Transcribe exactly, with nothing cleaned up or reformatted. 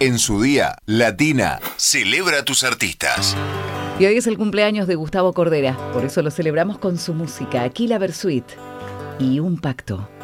En su día, Latina celebra a tus artistas. Y hoy es el cumpleaños de Gustavo Cordera, por eso lo celebramos con su música. Aquí la Versuit y Un Pacto.